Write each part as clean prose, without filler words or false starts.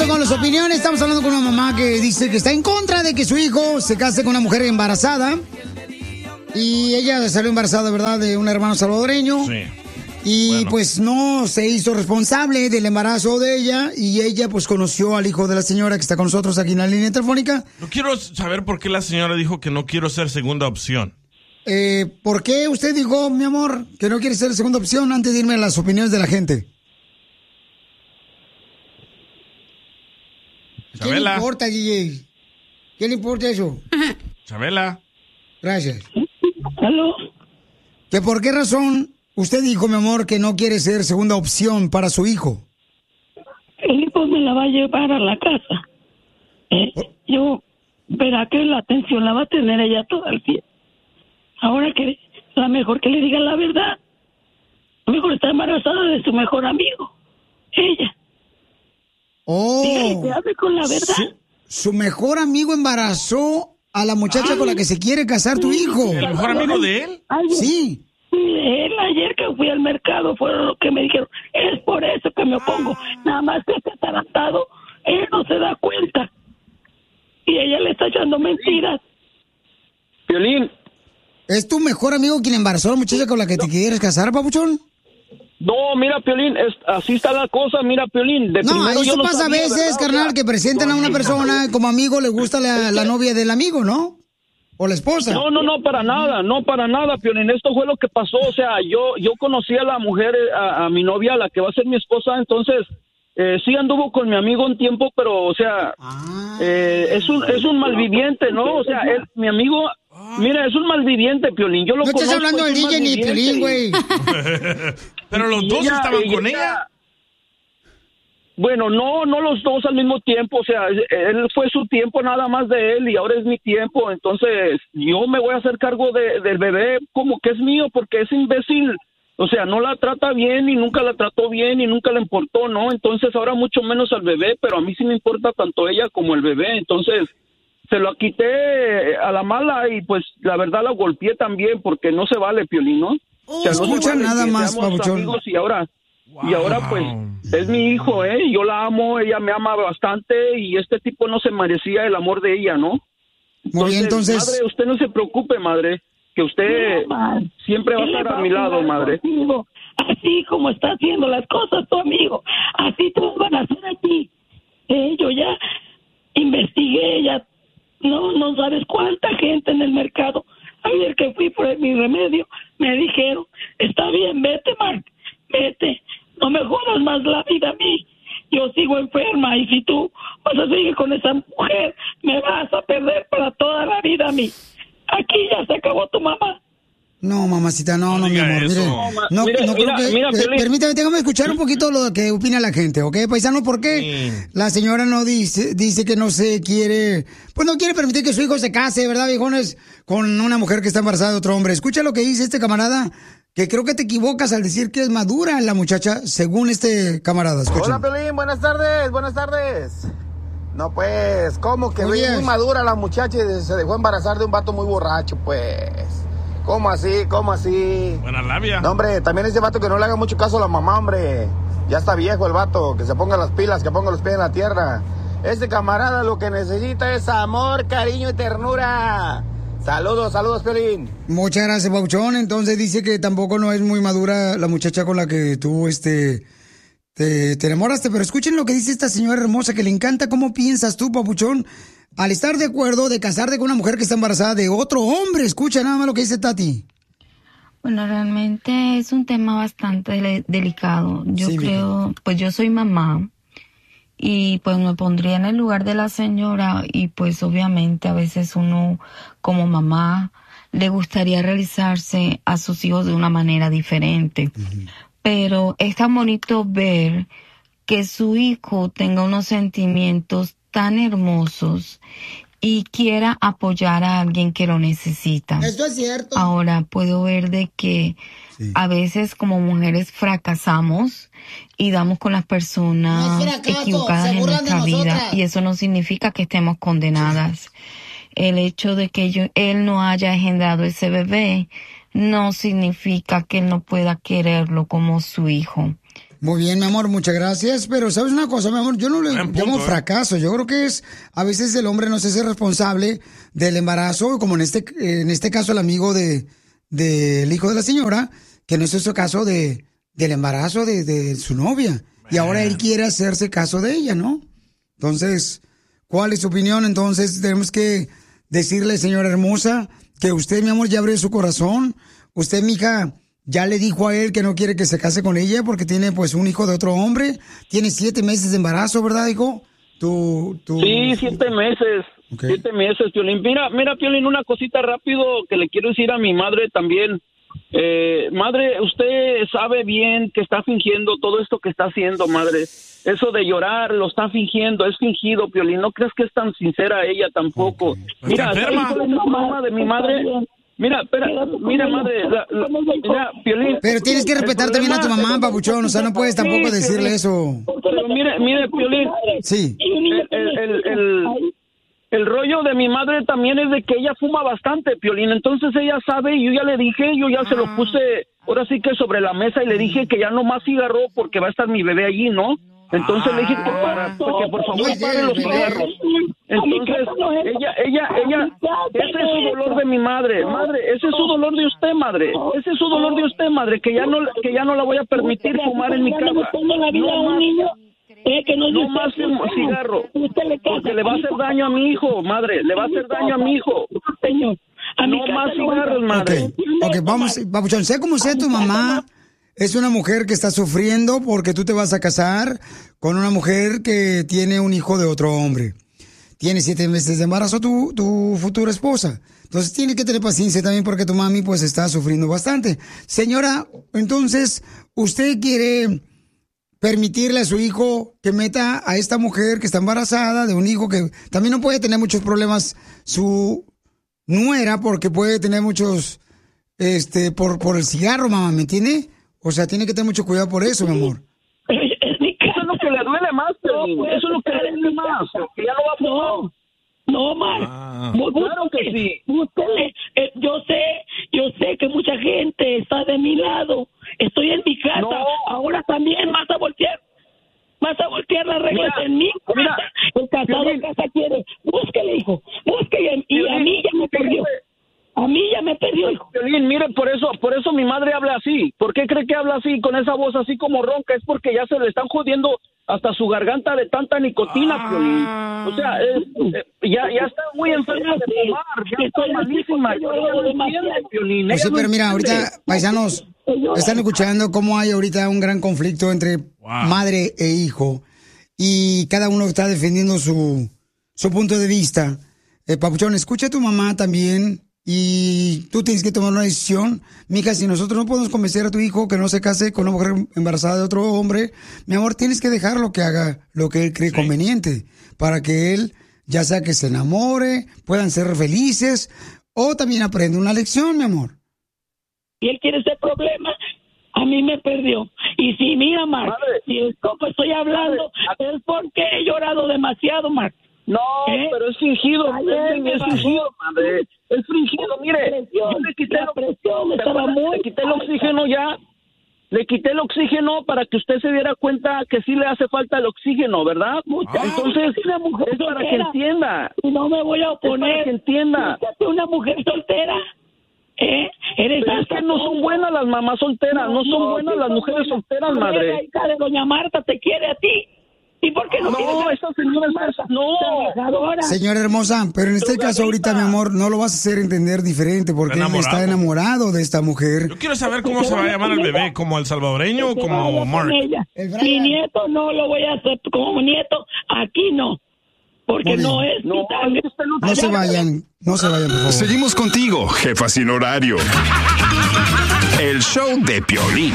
Regreso con las opiniones. Estamos hablando con una mamá que dice que está en contra de que su hijo se case con una mujer embarazada. Y ella salió embarazada, ¿verdad?, de un hermano salvadoreño. Sí. Y pues no se hizo responsable del embarazo de ella. Y ella pues conoció al hijo de la señora que está con nosotros aquí en la línea telefónica. No quiero saber por qué la señora dijo que no quiero ser segunda opción. ¿Por qué usted dijo, mi amor, que no quiere ser segunda opción antes de irme a las opiniones de la gente? Chabela. ¿Qué le importa, DJ? ¿Qué le importa eso? Chabela. Gracias. ¿Aló? ¿Que por qué razón usted dijo, mi amor, que no quiere ser segunda opción para su hijo? El hijo me la va a llevar a la casa. Yo, verá que la atención la va a tener ella todo el tiempo. Ahora que la mejor que le diga la verdad. A lo mejor está embarazada de su mejor amigo. Ella. Oh. Dígale que hable con la verdad. Su mejor amigo embarazó a la muchacha con la que se quiere casar tu hijo. ¿El mejor amigo de él? Sí. Él ayer que fui al mercado fueron lo que me dijeron. Es por eso que me opongo. Nada más que este atarantado, él no se da cuenta. Y ella le está echando mentiras. Piolín. ¿Es tu mejor amigo quien embarazó a la muchacha con la que te quieres casar, papuchón? No, mira, Piolín, así está la cosa, mira, Piolín. No, eso pasa a veces, carnal, que presentan a una persona como amigo, le gusta la novia del amigo, ¿no? O la esposa. No, para nada, Piolín. Esto fue lo que pasó, o sea, yo conocí a la mujer, a mi novia, la que va a ser mi esposa, entonces, sí anduvo con mi amigo un tiempo, pero, o sea, es un malviviente, ¿no? O sea, mi amigo... Mira, es un malviviente, Piolín. Yo lo conozco. No estás hablando del DJ ni Piolín, güey. Pero los dos estaban con ella. Bueno, no los dos al mismo tiempo. O sea, él fue su tiempo nada más de él y ahora es mi tiempo. Entonces, yo me voy a hacer cargo del bebé como que es mío porque es imbécil. O sea, no la trata bien y nunca la trató bien y nunca le importó, ¿no? Entonces, ahora mucho menos al bebé, pero a mí sí me importa tanto ella como el bebé. Entonces... se lo quité a la mala y pues la verdad la golpeé también porque no se vale, Piolín, ¿no? O sea, no escucha vale nada más, papuchón. amigos y ahora pues es mi hijo, yo la amo, ella me ama bastante y este tipo no se merecía el amor de ella, ¿no? Muy bien, entonces... Madre, usted no se preocupe, madre, que usted siempre va a estar a mi lado, madre. Contigo? Así como está haciendo las cosas tu amigo, así todos van a hacer aquí. Yo ya investigué, ya no sabes cuánta gente en el mercado. Ayer que fui por mi remedio, me dijeron, está bien, vete, Mark, vete, no me jodas más la vida a mí. Yo sigo enferma y si tú vas a seguir con esa mujer, me vas a perder para toda la vida a mí. Aquí ya se acabó tu mamá. No, mamacita, no, mi amor, mire. No creo que... permítame, déjame escuchar un poquito lo que opina la gente, ¿ok, paisano? Porque la señora no dice que no se quiere... Pues no quiere permitir que su hijo se case, ¿verdad, viejones? Con una mujer que está embarazada de otro hombre. Escucha lo que dice este camarada, que creo que te equivocas al decir que es madura la muchacha, según este camarada. Escucha. Hola, Pelín, buenas tardes. No, pues, ¿cómo que muy madura la muchacha y se dejó embarazar de un vato muy borracho, pues? ¿Cómo así? Buena labia. No, hombre, también ese vato que no le haga mucho caso a la mamá, hombre. Ya está viejo el vato, que se ponga las pilas, que ponga los pies en la tierra. Este camarada lo que necesita es amor, cariño y ternura. Saludos, Piolín. Muchas gracias, Pauchón. Entonces dice que tampoco no es muy madura la muchacha con la que tú, te enamoraste. Pero escuchen lo que dice esta señora hermosa, que le encanta. ¿Cómo piensas tú, Papuchón, al estar de acuerdo de casarte con una mujer que está embarazada de otro hombre? Escucha nada más lo que dice Tati. Bueno, realmente es un tema bastante delicado. Yo creo, pues yo soy mamá y pues me pondría en el lugar de la señora y pues obviamente a veces uno como mamá le gustaría realizarse a sus hijos de una manera diferente. Pero es tan bonito ver que su hijo tenga unos sentimientos tan hermosos y quiera apoyar a alguien que lo necesita. Eso es cierto. Ahora puedo ver de que a veces como mujeres fracasamos y damos con las personas equivocadas en nuestra vida y eso no significa que estemos condenadas. El hecho de que él no haya engendrado ese bebé no significa que él no pueda quererlo como su hijo. Muy bien, mi amor, muchas gracias. Pero, ¿sabes una cosa, mi amor? Yo no le llamo fracaso. Yo creo que es, a veces el hombre no se hace responsable del embarazo, como en este caso el amigo del hijo de la señora, que no es ese caso del embarazo de su novia. Y ahora él quiere hacerse caso de ella, ¿no? Entonces, ¿cuál es su opinión? Entonces, tenemos que decirle, señora hermosa, que usted, mi amor, ya abrió su corazón. Usted, mija, ya le dijo a él que no quiere que se case con ella porque tiene, pues, un hijo de otro hombre. Tiene 7 meses de embarazo, ¿verdad, hijo? Sí, 7 meses. Okay. 7 meses, Piolín. Mira, Piolín, una cosita rápido que le quiero decir a mi madre también. Madre, usted sabe bien que está fingiendo todo esto que está haciendo, madre. Eso de llorar lo está fingiendo, es fingido, Piolín. No crees que es tan sincera ella tampoco. Okay. Mira, ¿sabes la mamá de mi madre? Mira, madre, mira, Piolín. Pero tienes que respetar también a tu mamá, papuchón, o sea, no puedes tampoco decirle Piolín. Eso. Pero mire, Piolín. Sí. El rollo de mi madre también es de que ella fuma bastante, Piolín. Entonces ella sabe, y yo ya le dije, yo ya se lo puse, ahora sí que sobre la mesa, y le dije que ya no más cigarro porque va a estar mi bebé allí, ¿no? Entonces le dije que por favor pare los cigarros. Entonces ella, ese es su dolor de mi madre, ese es su dolor de usted, madre, ese es su dolor de usted, madre, que ya no la voy a permitir fumar en mi casa. No más cigarro, porque le va a hacer daño a mi hijo, madre, le va a hacer daño a mi hijo. No más cigarros, madre. Ok, vamos, papuchón, sé como sea tu mamá. Es una mujer que está sufriendo porque tú te vas a casar con una mujer que tiene un hijo de otro hombre. Tiene 7 meses de embarazo tu futura esposa. Entonces tienes que tener paciencia también porque tu mami pues está sufriendo bastante. Señora, entonces, ¿usted quiere permitirle a su hijo que meta a esta mujer que está embarazada de un hijo que también no puede tener muchos problemas su nuera porque puede tener muchos, por el cigarro, mamá, ¿me entiende? O sea, tiene que tener mucho cuidado por eso, mi amor. Eso es lo que le duele más, pero eso es lo que le duele más, que ya no va a fumar. No, Mar. Claro que sí. Yo sé que mucha gente está de mi lado. Estoy en mi casa. No. Ahora también vas a voltear las reglas en mi casa. Mira, el casado en casa quiere. Búsquele, hijo. Búsquele. Y a mí ya me perdió. A mí ya me perdió, hijo. Piolín, mire, por eso mi madre habla así. ¿Por qué cree que habla así, con esa voz así como ronca? Es porque ya se le están jodiendo hasta su garganta de tanta nicotina, Piolín. O sea, ya está muy enferma de fumar. Ya está malísima. Piolín. Pues sí, pero mira, ahorita, paisanos, están escuchando cómo hay ahorita un gran conflicto entre madre e hijo. Y cada uno está defendiendo su punto de vista. Papuchón, escucha a tu mamá también. Y tú tienes que tomar una decisión. Mija, si nosotros no podemos convencer a tu hijo que no se case con una mujer embarazada de otro hombre, mi amor, tienes que dejarlo que haga lo que él cree conveniente para que él, ya sea que se enamore, puedan ser felices o también aprenda una lección, mi amor. Y él quiere ese problema, a mí me perdió. Y si mira, Marc, si esto que estoy hablando es porque he llorado demasiado, Marc. No, pero es fingido, es fingido, madre. Es fingido, mire, yo le quité el oxígeno ya, le quité el oxígeno para que usted se diera cuenta que sí le hace falta el oxígeno, ¿verdad? Entonces, es para que entienda. Y no me voy a oponer. Es para que entienda. Una mujer soltera. Es que no son buenas las mamás solteras, no son buenas las mujeres solteras, madre. La hija de doña Marta te quiere a ti. ¿Y por qué no? No, esa señora no. Señora hermosa, pero en este caso ahorita, mi amor, no lo vas a hacer entender diferente porque él está enamorado de esta mujer. Yo quiero saber cómo se va a llamar el bebé, como el salvadoreño o como Mark. Mi nieto no lo voy a hacer como nieto, aquí no. Porque no es mi sangre. No se vayan, por favor. Seguimos contigo, jefa sin horario. El show de Piolín.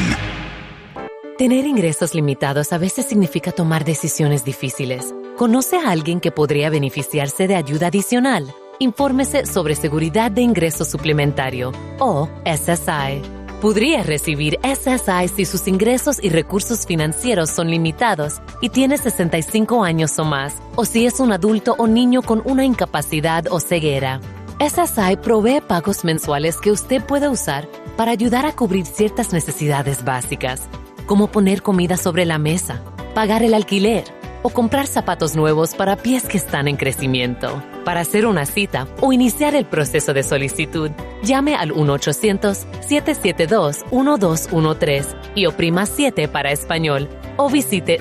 Tener ingresos limitados a veces significa tomar decisiones difíciles. ¿Conoce a alguien que podría beneficiarse de ayuda adicional? Infórmese sobre Seguridad de Ingreso Suplementario, o SSI. Podría recibir SSI si sus ingresos y recursos financieros son limitados y tiene 65 años o más, o si es un adulto o niño con una incapacidad o ceguera. SSI provee pagos mensuales que usted puede usar para ayudar a cubrir ciertas necesidades básicas. como poner comida sobre la mesa, pagar el alquiler o comprar zapatos nuevos para pies que están en crecimiento. Para hacer una cita o iniciar el proceso de solicitud, llame al 1-800-772-1213 y oprima 7 para español o visite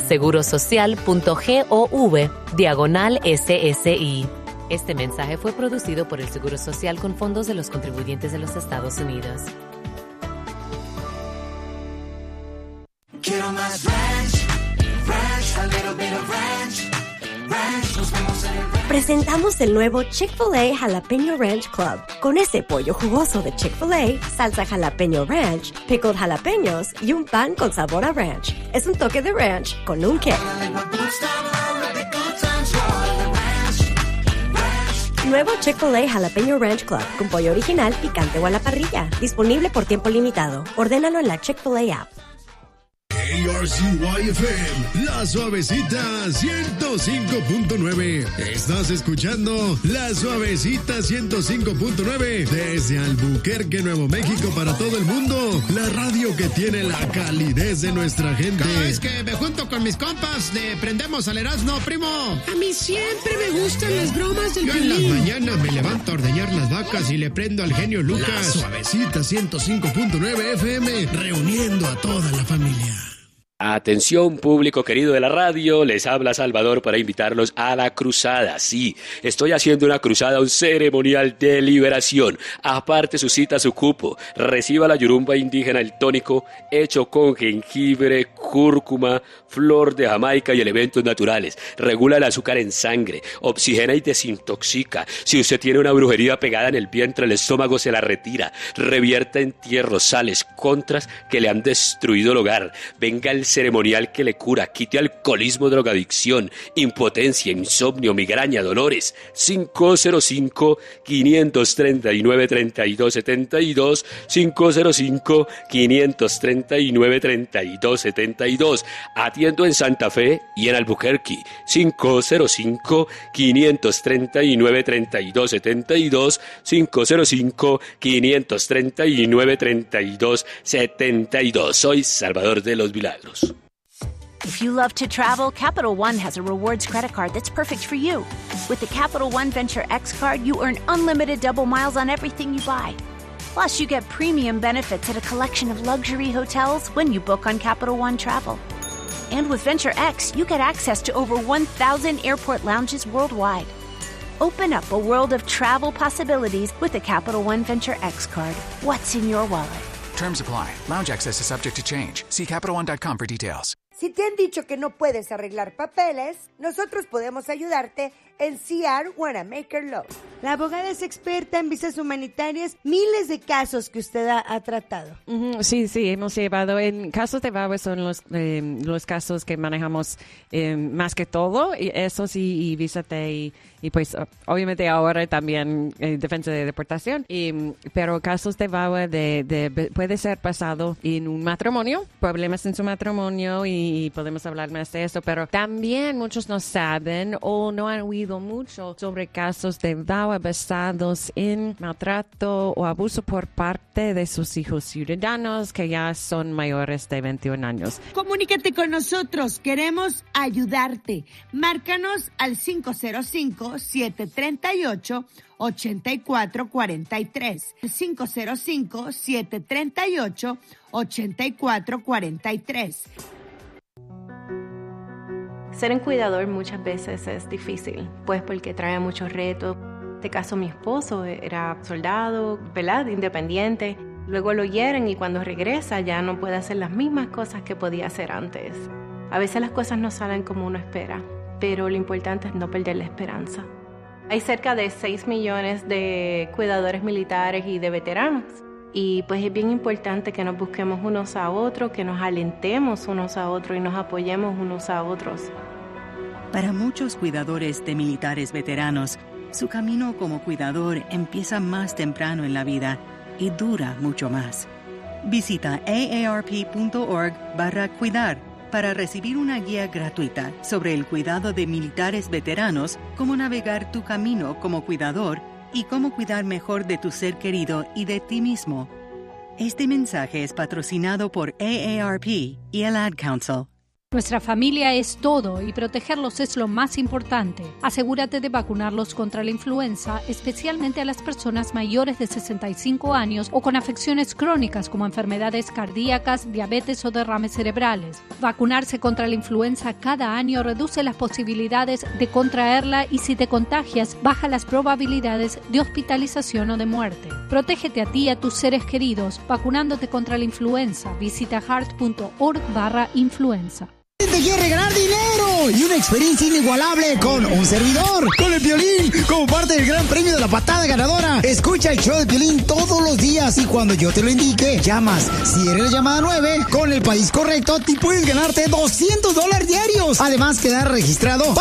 segurosocial.gov/SSI. Este mensaje fue producido por el Seguro Social con fondos de los contribuyentes de los Estados Unidos. Quiero más ranch, ranch, a little bit of ranch, ranch, nos vemos en el ranch. Presentamos el nuevo Chick-fil-A Jalapeño Ranch Club. Con ese pollo jugoso de Chick-fil-A, salsa jalapeño ranch, pickled jalapeños y un pan con sabor a ranch. Es un toque de ranch con un kick. Nuevo Chick-fil-A Jalapeño Ranch Club con pollo original, picante o a la parrilla. Disponible por tiempo limitado. Ordénalo en la Chick-fil-A app. KRCY-FM, La Suavecita 105.9. Estás escuchando La Suavecita 105.9 desde Albuquerque, Nuevo México, para todo el mundo. La radio que tiene la calidez de nuestra gente. Cada vez que me junto con mis compas, le prendemos al Erasmo, primo. A mí siempre me gustan las bromas del Yo en las mañanas me levanto a ordeñar las vacas y le prendo al genio Lucas. La Suavecita 105.9 FM, reuniendo a toda la familia. Atención, público querido de la radio, les habla Salvador para invitarlos a la cruzada. Sí, estoy haciendo una cruzada, un ceremonial de liberación. Aparte su cita, su cupo. Reciba la yurumba indígena, el tónico, hecho con jengibre, cúrcuma, flor de Jamaica y elementos naturales. Regula el azúcar en sangre, oxigena y desintoxica. Si usted tiene una brujería pegada en el vientre, el estómago se la retira. Revierte entierros, sales, contras que le han destruido el hogar. Venga el ceremonial que le cura, quite alcoholismo, drogadicción, impotencia, insomnio, migraña, dolores. 505-539-3272, 505-539-3272. Atiendo en Santa Fe y en Albuquerque. 505-539-3272, 505-539-3272. Soy Salvador de los Milagros. If you love to travel, Capital One has a rewards credit card that's perfect for you. With the Capital One Venture X card, you earn unlimited double miles on everything you buy. Plus, you get premium benefits at a collection of luxury hotels when you book on Capital One Travel. And with Venture X, you get access to over 1,000 airport lounges worldwide. Open up a world of travel possibilities with the Capital One Venture X card. What's in your wallet? Terms apply. Lounge access is subject to change. See CapitalOne.com for details. Si te han dicho que no puedes arreglar papeles, nosotros podemos ayudarte en CR Wanamaker Law. La abogada es experta en visas humanitarias, miles de casos que usted ha tratado. Sí, hemos llevado en casos de VAWA son los casos que manejamos más que todo, y eso sí, y visa T y pues obviamente ahora también defensa de deportación, pero casos de VAWA puede ser pasado en un matrimonio, problemas en su matrimonio y podemos hablar más de eso, pero también muchos no saben o no han oído mucho sobre casos de VAWA basados en maltrato o abuso por parte de sus hijos ciudadanos que ya son mayores de 21 años. Comunícate con nosotros, queremos ayudarte. Márcanos al 505-738-8443. 505-738-8443. Ser un cuidador muchas veces es difícil, pues porque trae muchos retos. En este caso, mi esposo era soldado, ¿verdad? Independiente. Luego lo hieren y cuando regresa ya no puede hacer las mismas cosas que podía hacer antes. A veces las cosas no salen como uno espera, pero lo importante es no perder la esperanza. Hay cerca de 6 millones de cuidadores militares y de veteranos. Y pues es bien importante que nos busquemos unos a otros, que nos alentemos unos a otros y nos apoyemos unos a otros. Para muchos cuidadores de militares veteranos, su camino como cuidador empieza más temprano en la vida y dura mucho más. Visita aarp.org/cuidar para recibir una guía gratuita sobre el cuidado de militares veteranos, cómo navegar tu camino como cuidador y cómo cuidar mejor de tu ser querido y de ti mismo. Este mensaje es patrocinado por AARP y el Ad Council. Nuestra familia es todo y protegerlos es lo más importante. Asegúrate de vacunarlos contra la influenza, especialmente a las personas mayores de 65 años o con afecciones crónicas como enfermedades cardíacas, diabetes o derrames cerebrales. Vacunarse contra la influenza cada año reduce las posibilidades de contraerla y si te contagias, baja las probabilidades de hospitalización o de muerte. Protégete a ti y a tus seres queridos vacunándote contra la influenza. Visita heart.org/influenza. Te quiere regalar dinero y una experiencia inigualable con un servidor, con el Piolín, como parte del gran premio de la patada ganadora. Escucha el show de Piolín todos los días y cuando yo te lo indique, llamas. Si eres la llamada 9, con el país correcto, te puedes ganarte $200 diarios. Además, quedar registrado